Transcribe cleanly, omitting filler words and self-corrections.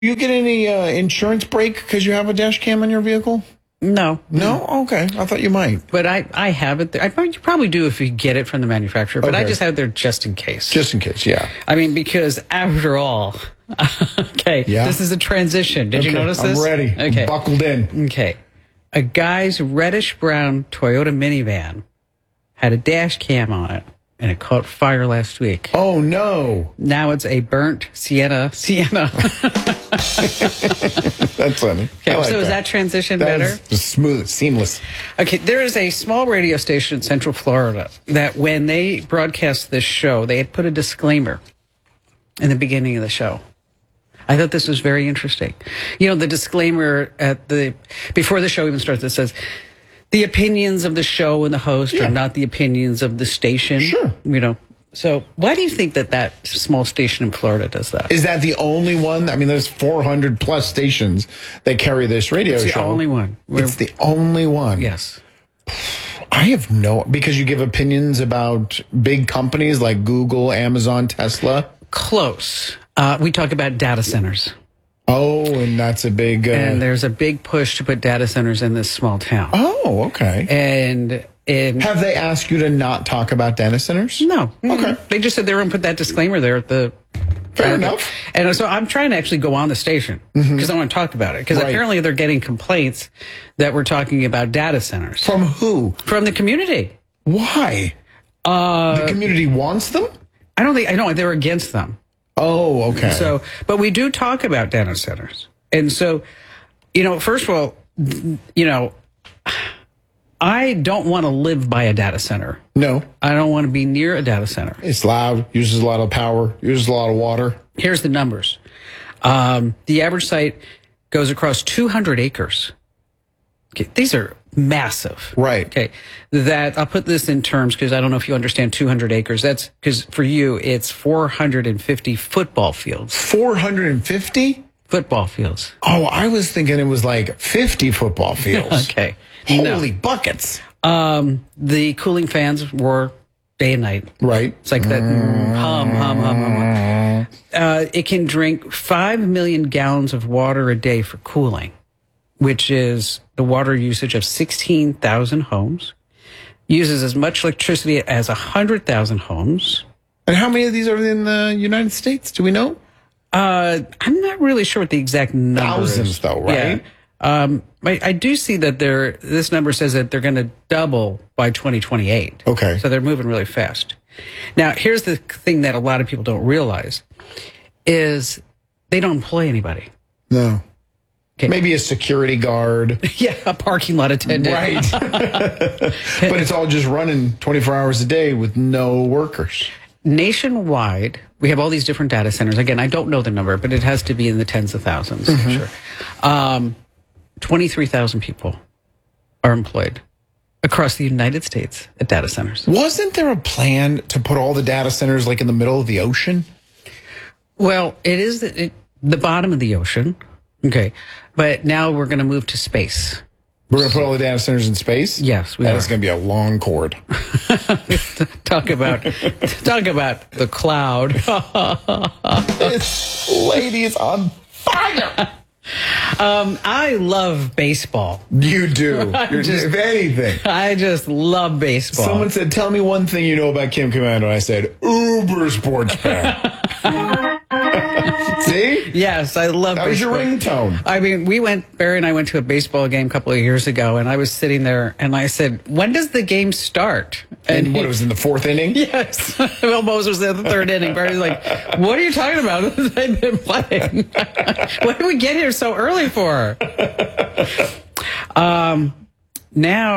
You get any insurance break because you have a dash cam on your vehicle? No. No? Okay. I thought you might. But I have it there. You probably do if you get it from the manufacturer, but I just have it there just in case. Just in case, yeah. I mean, because after all, okay, this is a transition. Did you notice this? I'm ready. Okay. I'm buckled in. Okay. A guy's reddish-brown Toyota minivan had a dash cam on it, and it caught fire last week. Oh, no. Now it's a burnt Sienna. That's funny. Okay, like so is that transition better? Smooth, seamless. Okay, there is a small radio station in Central Florida that when they broadcast this show, they had put a disclaimer in the beginning of the show. I thought this was very interesting. You know, the disclaimer before the show even starts, it says, the opinions of the show and the host are not the opinions of the station. Sure. You know, so why do you think that small station in Florida does that? Is that the only one? I mean, there's 400 plus stations that carry this radio show. It's the only one. It's the only one. Yes. I have because you give opinions about big companies like Google, Amazon, Tesla. Close. We talk about data centers. Oh, and that's a big... and there's a big push to put data centers in this small town. Oh, okay. And have they asked you to not talk about data centers? No. Okay. They just said they were going to put that disclaimer there at the... Fair enough. And so I'm trying to actually go on the station because I want to talk about it. Because apparently they're getting complaints that we're talking about data centers. From who? From the community. Why? The community wants them? I know they're against them. Oh, okay. So, but we do talk about data centers. And so, you know, first of all, you know, I don't want to live by a data center. No. I don't want to be near a data center. It's loud, uses a lot of power, uses a lot of water. Here's the numbers. The average site goes across 200 acres. Okay, these are massive. Right. Okay. I'll put this in terms because I don't know if you understand 200 acres. That's because for you, it's 450 football fields. 450? Football fields. Oh, I was thinking it was like 50 football fields. Okay. Holy buckets. The cooling fans roar day and night. Right. It's like that hum. It can drink 5 million gallons of water a day for cooling, which is the water usage of 16,000 homes, uses as much electricity as 100,000 homes. And how many of these are in the United States? Do we know? I'm not really sure what the exact number is. Thousands, though, right? Yeah. I do see that this number says that they're going to double by 2028. Okay. So they're moving really fast. Now, here's the thing that a lot of people don't realize is they don't employ anybody. No. Okay. Maybe a security guard. Yeah, a parking lot attendant. Right. But it's all just running 24 hours a day with no workers. Nationwide, we have all these different data centers. Again, I don't know the number, but it has to be in the tens of thousands. Sure. 23,000 people are employed across the United States at data centers. Wasn't there a plan to put all the data centers like in the middle of the ocean? Well, it is the bottom of the ocean. Okay. But now we're going to move to space. We're going to put all the data centers in space? Yes, we are. That's going to be a long cord. Talk about the cloud. This lady is on fire. I love baseball. You do. You're just anything. I just love baseball. Someone said, "Tell me one thing you know about Kim Komando." I said, "Uber sports fan." See? Yes, I love that baseball. That was your ringtone. I mean, Barry and I went to a baseball game a couple of years ago, and I was sitting there, and I said, when does the game start? And what, it was in the fourth inning? Yes. Well, Moses was in the third inning. Barry's like, what are you talking about? They've been playing. Why did we get here so early for? Now...